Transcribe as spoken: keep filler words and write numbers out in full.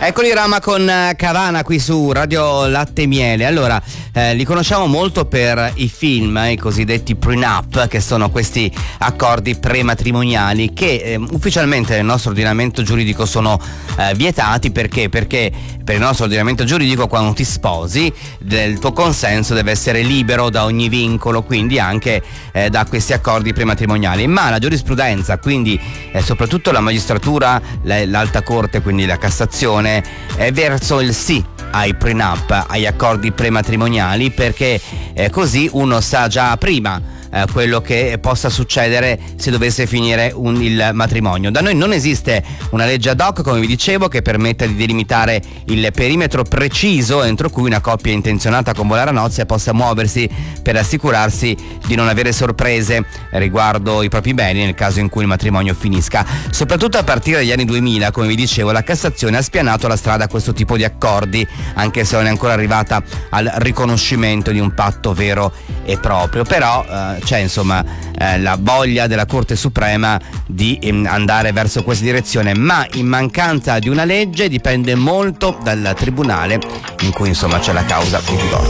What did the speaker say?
Eccoli Rama con Cavana qui su Radio Latte e Miele. Allora, eh, li conosciamo molto per i film, eh, i cosiddetti prenup, che sono questi accordi prematrimoniali che eh, ufficialmente nel nostro ordinamento giuridico sono eh, vietati. Perché? Perché per il nostro ordinamento giuridico, quando ti sposi, il tuo consenso deve essere libero da ogni vincolo, quindi anche eh, da questi accordi prematrimoniali. Ma la giurisprudenza, quindi eh, soprattutto la magistratura, la, l'alta corte, quindi la Cassazione, è verso il sì ai prenup, agli accordi prematrimoniali, perché eh, così uno sa già prima eh, quello che possa succedere se dovesse finire un, il matrimonio. Da noi non esiste una legge ad hoc, come vi dicevo, che permetta di delimitare il perimetro preciso entro cui una coppia intenzionata a convolare a nozze possa muoversi per assicurarsi di non avere sorprese riguardo i propri beni nel caso in cui il matrimonio finisca. Soprattutto a partire dagli anni duemila, come vi dicevo, la Cassazione ha spianato la strada a questo tipo di accordi, anche se non è ancora arrivata al riconoscimento di un patto vero e proprio. Però eh, c'è insomma eh, la voglia della Corte Suprema di ehm, andare verso questa direzione, ma in mancanza di una legge dipende molto dal tribunale in cui insomma c'è la causa di divorzio.